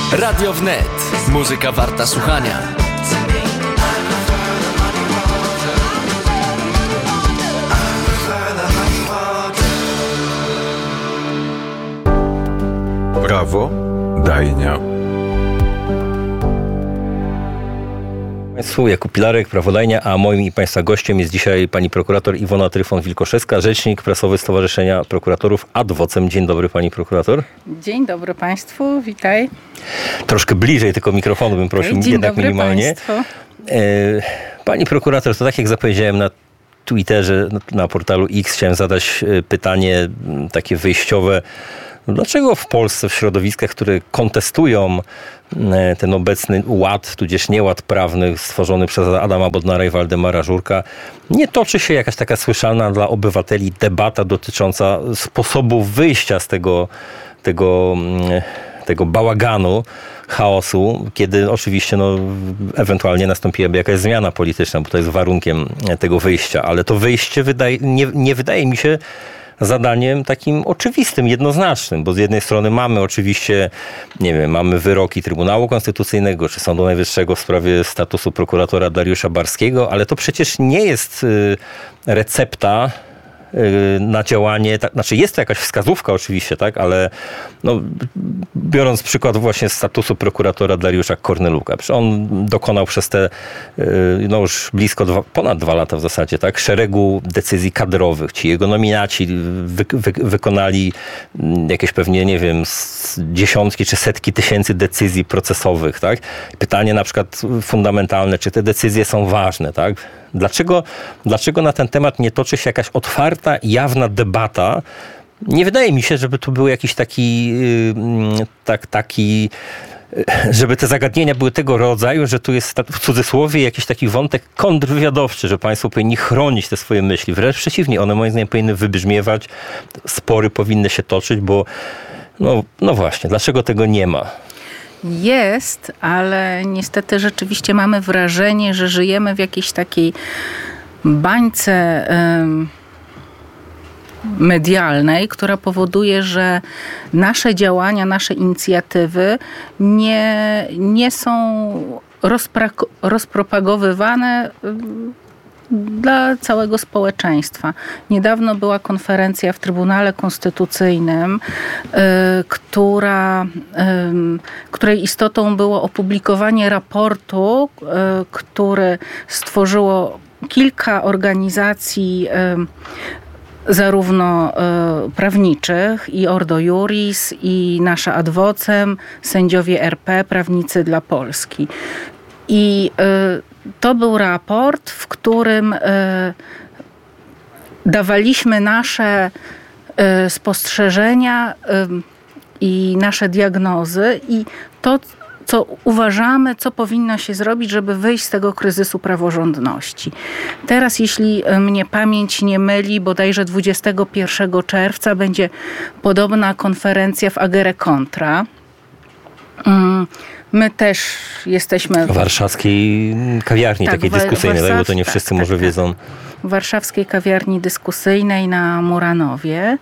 Radio Wnet. Muzyka warta słuchania. Prawo dajnia. Państwu, Jakub Pilarek, Prawodajnia, a moim i Państwa gościem jest dzisiaj pani prokurator Iwona Tryfon-Wilkoszewska, rzecznik prasowy Stowarzyszenia Prokuratorów Ad Vocem. Dzień dobry, pani prokurator. Dzień dobry Państwu, witaj. Troszkę bliżej tylko mikrofonu bym prosił, Dzień jednak dobry minimalnie. Państwu. Pani prokurator, to tak jak zapowiedziałem na Twitterze, na portalu X, chciałem zadać pytanie takie wyjściowe. Dlaczego w Polsce, w środowiskach, które kontestują ten obecny ład, tudzież nieład prawny stworzony przez Adama Bodnara i Waldemara Żurka, nie toczy się jakaś taka słyszalna dla obywateli debata dotycząca sposobu wyjścia z tego bałaganu, chaosu, kiedy oczywiście ewentualnie nastąpiłaby jakaś zmiana polityczna, bo to jest warunkiem tego wyjścia, ale to wyjście nie wydaje mi się zadaniem takim oczywistym, jednoznacznym, bo z jednej strony mamy oczywiście, mamy wyroki Trybunału Konstytucyjnego czy Sądu Najwyższego w sprawie statusu prokuratora Dariusza Barskiego, ale to przecież nie jest recepta na działanie, znaczy jest to jakaś wskazówka oczywiście, tak, ale biorąc przykład właśnie statusu prokuratora Dariusza Korneluka, on dokonał przez te już blisko ponad 2 lata w zasadzie, tak, szeregu decyzji kadrowych. Ci jego nominaci wykonali jakieś pewnie, dziesiątki czy setki tysięcy decyzji procesowych, tak. Pytanie na przykład fundamentalne, czy te decyzje są ważne, tak. Dlaczego na ten temat nie toczy się jakaś otwarta, jawna debata? Nie wydaje mi się, żeby tu był jakiś taki, żeby te zagadnienia były tego rodzaju, że tu jest w cudzysłowie jakiś taki wątek kontrwywiadowczy, że państwo powinni chronić te swoje myśli. Wręcz przeciwnie, one moim zdaniem powinny wybrzmiewać, spory powinny się toczyć, bo no właśnie, dlaczego tego nie ma? Jest, ale niestety rzeczywiście mamy wrażenie, że żyjemy w jakiejś takiej bańce medialnej, która powoduje, że nasze działania, nasze inicjatywy nie są rozpropagowywane dla całego społeczeństwa. Niedawno była konferencja w Trybunale Konstytucyjnym, której istotą było opublikowanie raportu, który stworzyło kilka organizacji zarówno prawniczych, i Ordo Iuris, i Nasza Ad Vocem, Sędziowie RP, Prawnicy dla Polski. I to był raport, w którym dawaliśmy nasze spostrzeżenia i nasze diagnozy i to, co uważamy, co powinno się zrobić, żeby wyjść z tego kryzysu praworządności. Teraz, jeśli mnie pamięć nie myli, bodajże 21 czerwca będzie podobna konferencja w Agere Contra. My też jesteśmy w warszawskiej kawiarni takiej dyskusyjnej, bo to nie wszyscy może wiedzą. W warszawskiej kawiarni dyskusyjnej na Muranowie.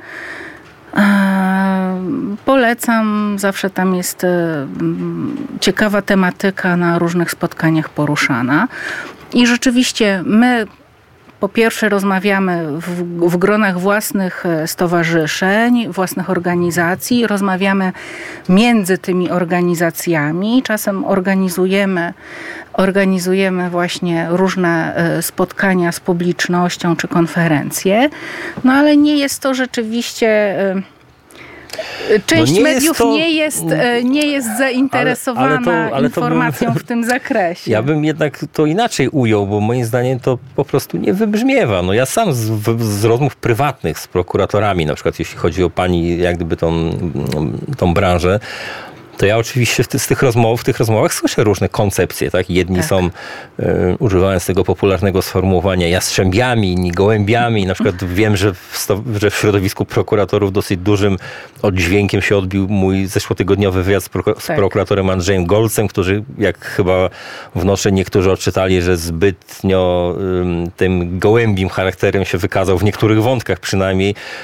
Polecam, zawsze tam jest ciekawa tematyka na różnych spotkaniach poruszana. I rzeczywiście my po pierwsze rozmawiamy w gronach własnych stowarzyszeń, własnych organizacji, rozmawiamy między tymi organizacjami, czasem organizujemy właśnie różne spotkania z publicznością czy konferencje, ale nie jest to rzeczywiście... Część mediów nie jest zainteresowana informacją w tym zakresie. Ja bym jednak to inaczej ujął, bo moim zdaniem to po prostu nie wybrzmiewa. Ja sam z rozmów prywatnych z prokuratorami, na przykład jeśli chodzi o pani, jak gdyby tą branżę, to ja oczywiście w tych rozmowach słyszę różne koncepcje, tak? Jedni są, używając tego popularnego sformułowania, jastrzębiami, inni gołębiami. Na przykład wiem, że w środowisku prokuratorów dosyć dużym oddźwiękiem się odbił mój zeszłotygodniowy wywiad z prokuratorem Andrzejem Golcem, który, jak chyba wnoszę, niektórzy odczytali, że zbytnio tym gołębim charakterem się wykazał w niektórych wątkach przynajmniej.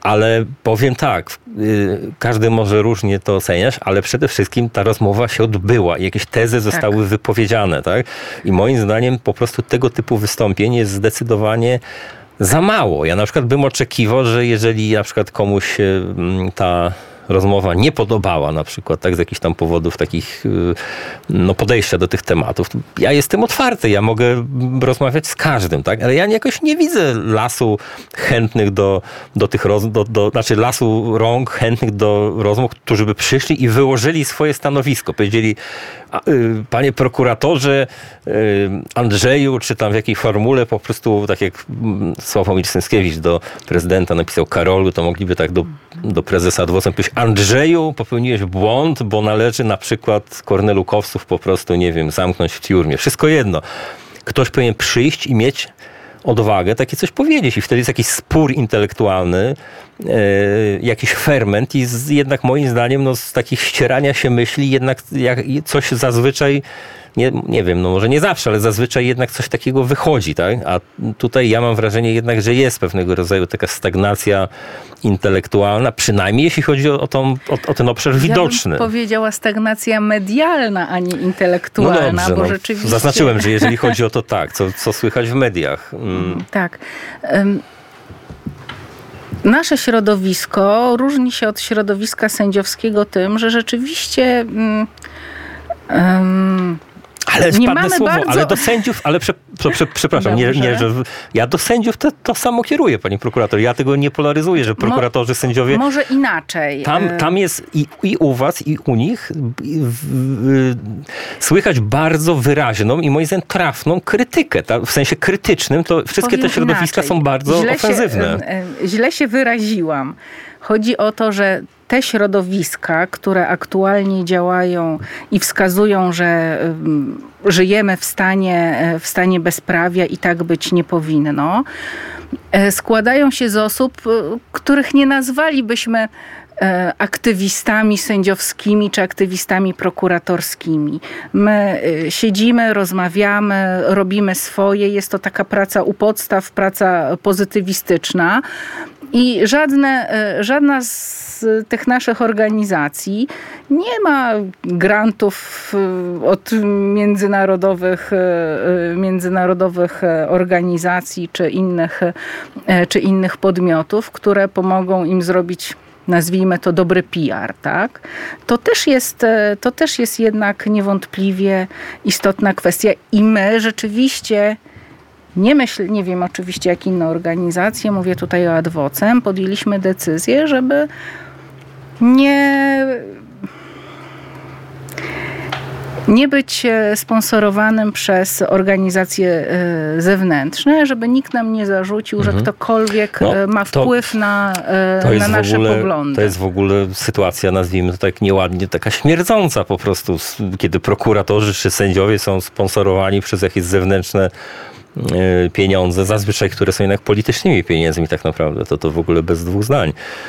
Ale powiem tak, każdy może różnie to oceniać, ale przede wszystkim ta rozmowa się odbyła i jakieś tezy zostały wypowiedziane, tak? I moim zdaniem po prostu tego typu wystąpień jest zdecydowanie za mało. Ja na przykład bym oczekiwał, że jeżeli na przykład komuś ta rozmowa nie podobała na przykład, tak, z jakichś tam powodów takich podejścia do tych tematów. Ja jestem otwarty, ja mogę rozmawiać z każdym, tak, ale ja jakoś nie widzę lasu chętnych do tych znaczy lasu rąk chętnych do rozmów, którzy by przyszli i wyłożyli swoje stanowisko. Powiedzieli, panie prokuratorze Andrzeju, czy tam w jakiej formule, po prostu tak jak Sławomir Sęskiewicz do prezydenta napisał Karolu, to mogliby tak do prezesa adwocem powiedzieć, Andrzeju, popełniłeś błąd, bo należy na przykład Kornelukowców po prostu, nie wiem, zamknąć w tiurmie. Wszystko jedno. Ktoś powinien przyjść i mieć odwagę takie coś powiedzieć i wtedy jest jakiś spór intelektualny, jakiś ferment i jednak moim zdaniem z takich ścierania się myśli jednak coś zazwyczaj, nie wiem, może nie zawsze, ale zazwyczaj jednak coś takiego wychodzi, tak? A tutaj ja mam wrażenie jednak, że jest pewnego rodzaju taka stagnacja intelektualna, przynajmniej jeśli chodzi o ten obszar widoczny. Ja bym powiedziała stagnacja medialna, a nie intelektualna, no dobrze, bo rzeczywiście... Zaznaczyłem, że jeżeli chodzi o to tak, co słychać w mediach. Tak. Nasze środowisko różni się od środowiska sędziowskiego tym, że rzeczywiście... Ale wpadnę słowo, ale do sędziów, ale przepraszam, że ja do sędziów to samo kieruję, pani prokurator. Ja tego nie polaryzuję, że prokuratorzy, sędziowie... Może inaczej. Tam jest i u was, i u nich słychać bardzo wyraźną i moim zdaniem trafną krytykę. W sensie krytycznym to wszystkie te środowiska są bardzo ofensywne. Źle się wyraziłam. Chodzi o to, że te środowiska, które aktualnie działają i wskazują, że żyjemy w stanie bezprawia i tak być nie powinno, składają się z osób, których nie nazwalibyśmy aktywistami sędziowskimi czy aktywistami prokuratorskimi. My siedzimy, rozmawiamy, robimy swoje. Jest to taka praca u podstaw, praca pozytywistyczna. I żadna z tych naszych organizacji nie ma grantów od międzynarodowych organizacji czy innych podmiotów, które pomogą im zrobić, nazwijmy to, dobry PR, tak? To też jest jednak niewątpliwie istotna kwestia i my rzeczywiście nie wiem oczywiście jak inne organizacje, mówię tutaj o adwocem, podjęliśmy decyzję, żeby nie być sponsorowanym przez organizacje zewnętrzne, żeby nikt nam nie zarzucił, że ktokolwiek ma wpływ na nasze poglądy. To jest w ogóle sytuacja, nazwijmy to tak nieładnie, taka śmierdząca po prostu, kiedy prokuratorzy czy sędziowie są sponsorowani przez jakieś zewnętrzne pieniądze, zazwyczaj, które są jednak politycznymi pieniędzmi tak naprawdę. To w ogóle bez dwóch zdań.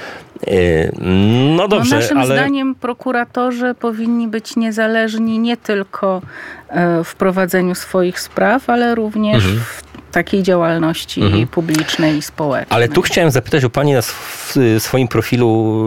No dobrze, naszym zdaniem prokuratorzy powinni być niezależni nie tylko w prowadzeniu swoich spraw, na również w takiej działalności publicznej i społecznej. Ale tu chciałem zapytać o pani na swoim profilu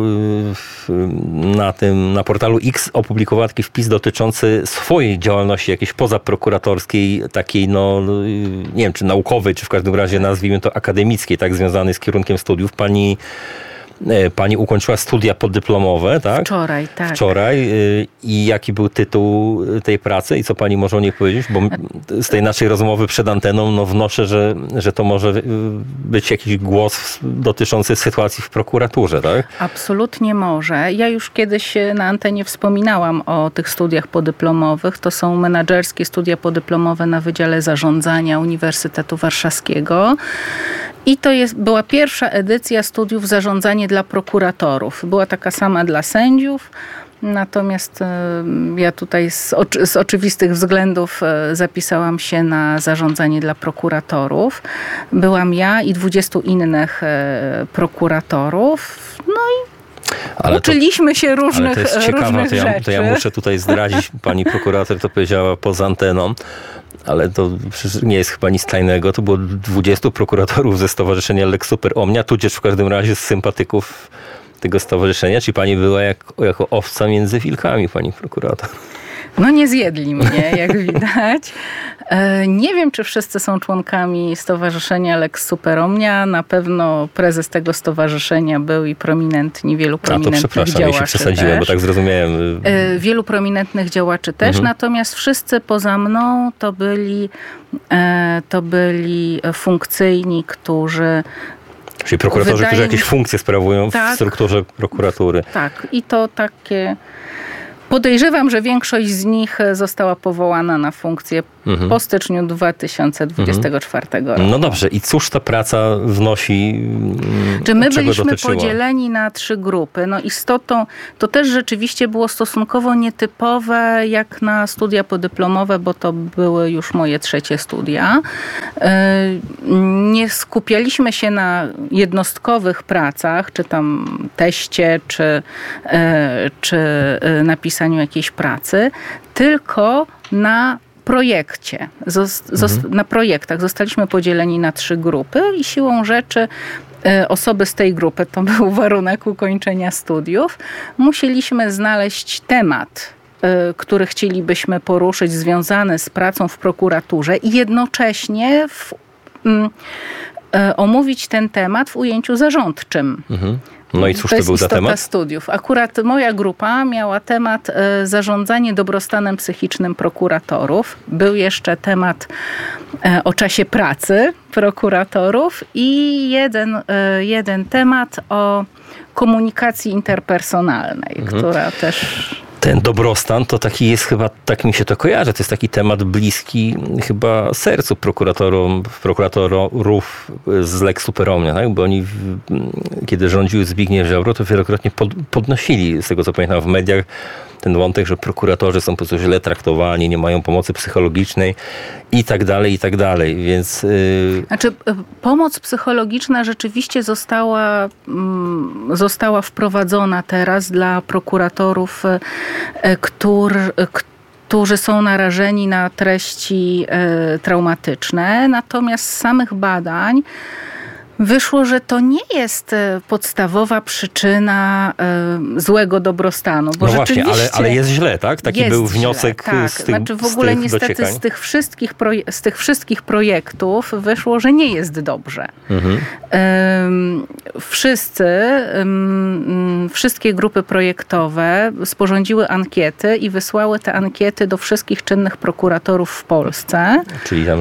na portalu X opublikowała taki wpis dotyczący swojej działalności jakiejś pozapprokuratorskiej, takiej nie wiem, czy naukowej, czy w każdym razie nazwijmy to akademickiej, tak, związanej z kierunkiem studiów. Pani ukończyła studia podyplomowe, tak? Wczoraj, tak. Wczoraj. I jaki był tytuł tej pracy i co pani może o niej powiedzieć? Bo z tej naszej rozmowy przed anteną wnoszę, że to może być jakiś głos dotyczący sytuacji w prokuraturze, tak? Absolutnie może. Ja już kiedyś na antenie wspominałam o tych studiach podyplomowych. To są menadżerskie studia podyplomowe na Wydziale Zarządzania Uniwersytetu Warszawskiego. I to była pierwsza edycja studiów zarządzanie dla prokuratorów. Była taka sama dla sędziów, natomiast ja tutaj z oczywistych względów zapisałam się na zarządzanie dla prokuratorów. Byłam ja i 20 innych prokuratorów. No i Uczyliśmy się różnych, ale to jest ciekawe, różnych rzeczy. To ja muszę tutaj zdradzić, pani prokurator to powiedziała poza anteną, ale to przecież nie jest chyba nic tajnego. To było 20 prokuratorów ze Stowarzyszenia Lex Super Omnia, tudzież w każdym razie z sympatyków tego stowarzyszenia. Czyli pani była jako owca między wilkami, pani prokurator. No nie zjedli mnie, jak widać. Nie wiem, czy wszyscy są członkami Stowarzyszenia Lex Super Omnia. Na pewno prezes tego stowarzyszenia był i wielu prominentnych to przepraszam, działaczy ja się przesadziłem, też. bo tak zrozumiałem. Wielu prominentnych działaczy też, natomiast wszyscy poza mną to byli funkcyjni, którzy... Czyli prokuratorzy, którzy jakieś funkcje sprawują w strukturze prokuratury. Tak, i to takie... Podejrzewam, że większość z nich została powołana na funkcję po styczniu 2024 roku. No dobrze, i cóż ta praca wnosi? Czy my byliśmy dotyczyła? podzieleni na 3 grupy? No istotą, to też rzeczywiście było stosunkowo nietypowe jak na studia podyplomowe, bo to były już moje 3 studia. Nie skupialiśmy się na jednostkowych pracach, czy tam teście, czy napisaniu jakiejś pracy, tylko na projekcie. Na projektach zostaliśmy podzieleni na 3 grupy i siłą rzeczy osoby z tej grupy, to był warunek ukończenia studiów, musieliśmy znaleźć temat, który chcielibyśmy poruszyć, związany z pracą w prokuraturze i jednocześnie omówić ten temat w ujęciu zarządczym. No i cóż to był za temat? Studiów. Akurat moja grupa miała temat zarządzanie dobrostanem psychicznym prokuratorów. Był jeszcze temat o czasie pracy prokuratorów i jeden temat o komunikacji interpersonalnej, która też... Ten dobrostan to taki jest chyba, tak mi się to kojarzy, to jest taki temat bliski chyba sercu prokuratorów z Lex Super Omnia, tak? Bo oni, kiedy rządził Zbigniew Ziobro, to wielokrotnie podnosili, z tego co pamiętam w mediach, ten wątek, że prokuratorzy są po prostu źle traktowani, nie mają pomocy psychologicznej i tak dalej, więc... Znaczy, pomoc psychologiczna rzeczywiście została wprowadzona teraz dla prokuratorów, którzy są narażeni na treści traumatyczne, natomiast z samych badań wyszło, że to nie jest podstawowa przyczyna złego dobrostanu. Bo no właśnie, ale jest źle, tak? Taki był wniosek źle, tak. z tych Znaczy w ogóle niestety dociekań. z tych wszystkich projektów wyszło, że nie jest dobrze. Wszystkie grupy projektowe sporządziły ankiety i wysłały te ankiety do wszystkich czynnych prokuratorów w Polsce. Czyli tam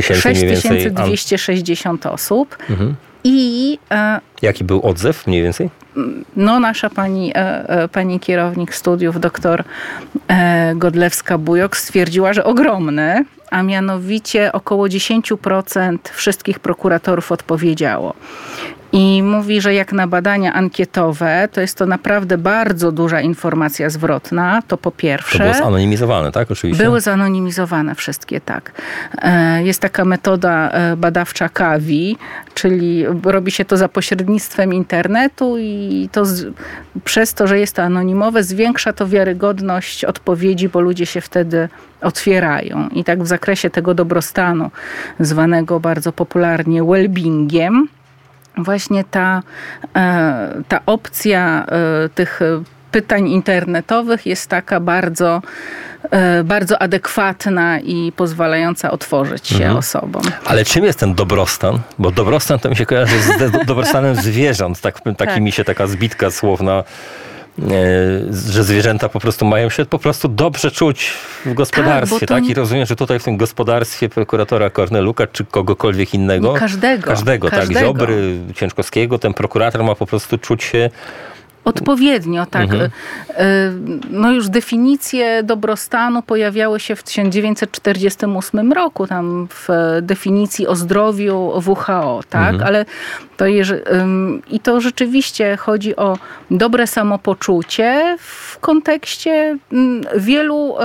6260 osób. I jaki był odzew mniej więcej? No, nasza pani kierownik studiów, doktor Godlewska-Bujok, stwierdziła, że ogromny, a mianowicie około 10% wszystkich prokuratorów odpowiedziało. I mówi, że jak na badania ankietowe, to jest to naprawdę bardzo duża informacja zwrotna, to po pierwsze. To było zanonimizowane, tak? Oczywiście. Były zanonimizowane wszystkie, tak. Jest taka metoda badawcza CAVI, czyli robi się to za pośrednictwem internetu i to przez to, że jest to anonimowe, zwiększa to wiarygodność odpowiedzi, bo ludzie się wtedy otwierają. I tak w zakresie tego dobrostanu, zwanego bardzo popularnie well-beingiem, właśnie ta opcja tych pytań internetowych jest taka bardzo, bardzo adekwatna i pozwalająca otworzyć się osobom. Ale czym jest ten dobrostan? Bo dobrostan to mi się kojarzy z dobrostanem zwierząt. Taki mi się taka zbitka słowna, że zwierzęta po prostu mają się dobrze czuć w gospodarstwie, tak? I rozumiem, że tutaj w tym gospodarstwie prokuratora Korneluka, czy kogokolwiek innego. Każdego, tak? Ziobry, Ciężkowskiego, ten prokurator ma po prostu czuć się odpowiednio, tak. No już definicje dobrostanu pojawiały się w 1948 roku, tam w definicji o zdrowiu WHO, tak, ale i to rzeczywiście chodzi o dobre samopoczucie w kontekście wielu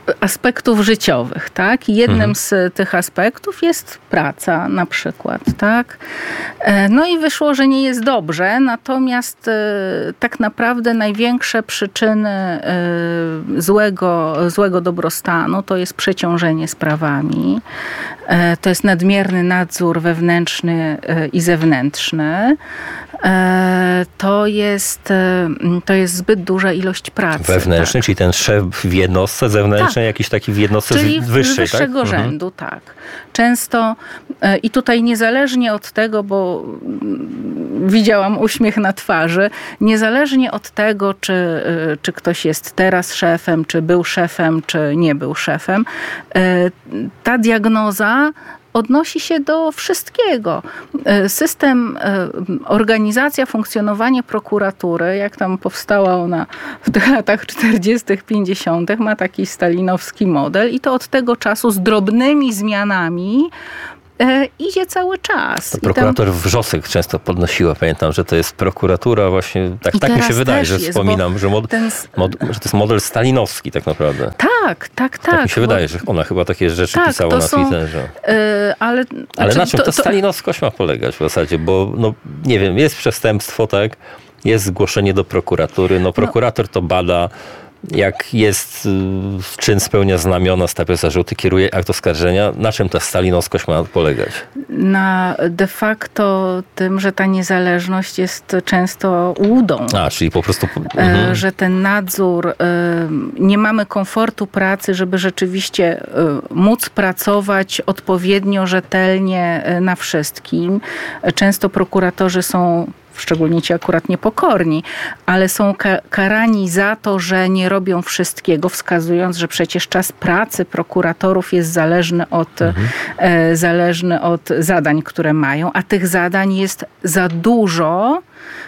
aspektów życiowych, tak? I jednym z tych aspektów jest praca na przykład, tak? No i wyszło, że nie jest dobrze, natomiast tak naprawdę największe przyczyny złego dobrostanu to jest przeciążenie sprawami, to jest nadmierny nadzór wewnętrzny i zewnętrzny, to jest zbyt duża ilość pracy. Wewnętrzny, tak. Czyli ten szef w jednostce, zewnętrznej, jakiś taki w jednostce czyli wyższej, wyższego rzędu, tak. Często i tutaj niezależnie od tego, bo widziałam uśmiech na twarzy, niezależnie od tego, czy ktoś jest teraz szefem, czy był szefem, czy nie był szefem, ta diagnoza odnosi się do wszystkiego. System, organizacja, funkcjonowanie prokuratury, jak tam powstała ona w tych latach 40., 50., ma taki stalinowski model i to od tego czasu z drobnymi zmianami idzie cały czas. To prokurator Wrzosek często podnosiła, pamiętam, że to jest prokuratura właśnie, tak mi się wydaje, że wspominam, że to jest model stalinowski tak naprawdę. Tak mi się wydaje, że ona chyba takie rzeczy pisała na Twitterze. Ale na czym to stalinowskość ma polegać w zasadzie? Bo no, nie wiem, jest przestępstwo, tak? Jest zgłoszenie do prokuratury, prokurator to bada, jak jest czyn spełnia znamiona, stawia zarzuty, kieruje akt oskarżenia. Na czym ta stalinowskość ma polegać? Na de facto tym, że ta niezależność jest często ułudą. Czyli po prostu... Że ten nadzór, nie mamy komfortu pracy, żeby rzeczywiście móc pracować odpowiednio, rzetelnie na wszystkim. Często prokuratorzy są szczególnie ci akurat niepokorni, ale są karani za to, że nie robią wszystkiego, wskazując, że przecież czas pracy prokuratorów jest zależny od zadań, które mają, a tych zadań jest za dużo,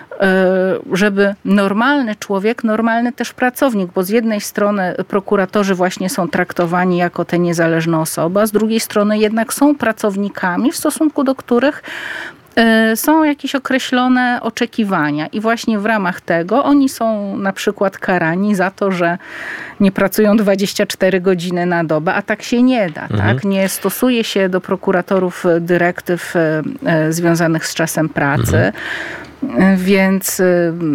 żeby normalny człowiek, normalny też pracownik, bo z jednej strony prokuratorzy właśnie są traktowani jako te niezależne osoby, a z drugiej strony jednak są pracownikami, w stosunku do których są jakieś określone oczekiwania i właśnie w ramach tego oni są na przykład karani za to, że nie pracują 24 godziny na dobę, a tak się nie da. Tak? Nie stosuje się do prokuratorów dyrektyw związanych z czasem pracy, więc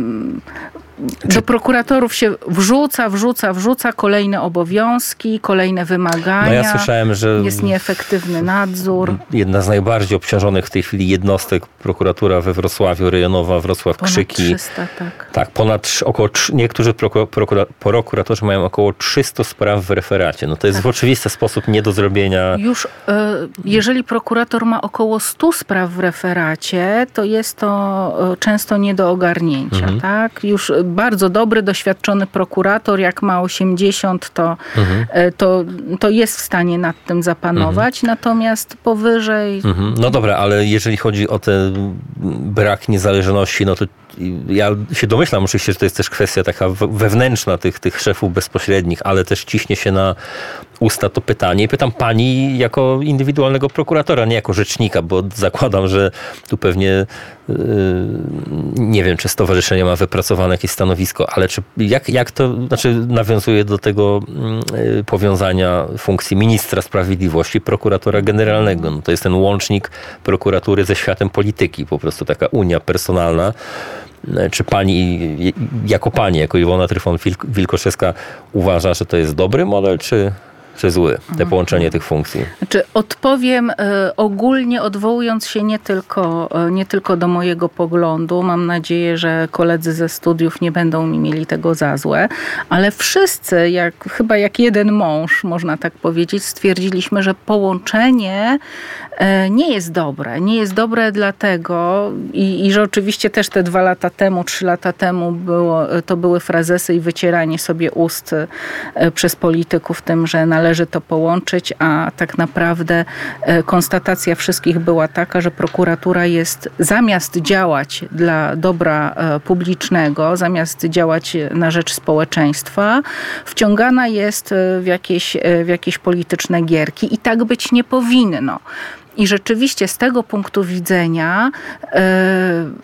do prokuratorów się wrzuca kolejne obowiązki, kolejne wymagania. Ja słyszałem, że jest nieefektywny nadzór. Jedna z najbardziej obciążonych w tej chwili jednostek, prokuratura we Wrocławiu, rejonowa Wrocław-Krzyki. Ponad 300, tak. Tak, niektórzy prokuratorzy mają około 300 spraw w referacie. To jest w oczywisty sposób nie do zrobienia. Już jeżeli prokurator ma około 100 spraw w referacie, to jest to często nie do ogarnięcia. Tak? Już bardzo dobry, doświadczony prokurator, jak ma 80, to jest w stanie nad tym zapanować, natomiast powyżej... No dobra, ale jeżeli chodzi o ten brak niezależności, to ja się domyślam oczywiście, że to jest też kwestia taka wewnętrzna tych szefów bezpośrednich, ale też ciśnie się na usta to pytanie. I pytam pani jako indywidualnego prokuratora, nie jako rzecznika, bo zakładam, że tu pewnie nie wiem, czy stowarzyszenie ma wypracowane jakieś stanowisko, ale jak to, nawiązuje do tego powiązania funkcji ministra sprawiedliwości, prokuratora generalnego. To jest ten łącznik prokuratury ze światem polityki, po prostu taka unia personalna. Czy pani, jako Iwona Tryfon-Wilkoszewska uważa, że to jest dobry model, czy zły, te połączenie tych funkcji? Odpowiem ogólnie, odwołując się nie tylko do mojego poglądu. Mam nadzieję, że koledzy ze studiów nie będą mi mieli tego za złe, ale wszyscy, chyba jak jeden mąż, można tak powiedzieć, stwierdziliśmy, że połączenie nie jest dobre. Nie jest dobre dlatego i że oczywiście też te 2 lata temu, 3 lata temu to były frazesy i wycieranie sobie ust przez polityków tym, że należy to połączyć, a tak naprawdę konstatacja wszystkich była taka, że prokuratura jest, zamiast działać dla dobra publicznego, zamiast działać na rzecz społeczeństwa, wciągana jest w jakieś polityczne gierki i tak być nie powinno. I rzeczywiście z tego punktu widzenia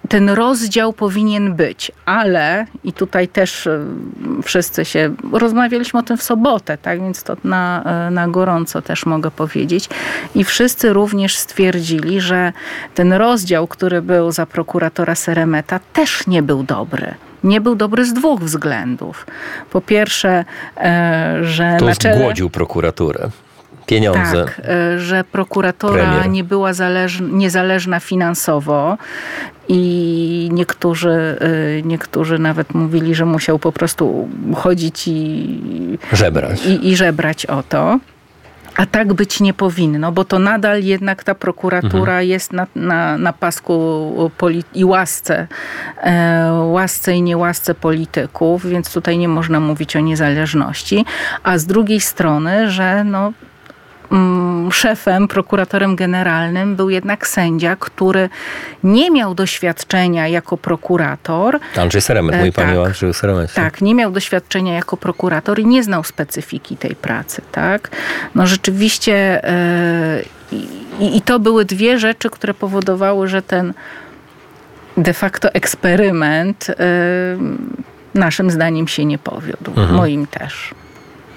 ten rozdział powinien być, ale i tutaj też wszyscy rozmawialiśmy o tym w sobotę, tak, więc to na gorąco też mogę powiedzieć i wszyscy również stwierdzili, że ten rozdział, który był za prokuratora Seremeta też nie był dobry. Nie był dobry z dwóch względów. Po pierwsze, że to na czele... zgłodził prokuraturę. Pieniądze. Tak, że prokuratura Premier. nie była niezależna finansowo i niektórzy nawet mówili, że musiał po prostu chodzić i żebrać o to. A tak być nie powinno, bo to nadal jednak ta prokuratura jest na pasku i łasce i niełasce polityków, więc tutaj nie można mówić o niezależności. A z drugiej strony, że szefem, prokuratorem generalnym był jednak sędzia, który nie miał doświadczenia jako prokurator. Andrzej Seremet, mówi pani o Andrzeju Seremecie. Tak, nie miał doświadczenia jako prokurator i nie znał specyfiki tej pracy, tak. No rzeczywiście i to były dwie rzeczy, które powodowały, że ten de facto eksperyment naszym zdaniem się nie powiódł. Moim też.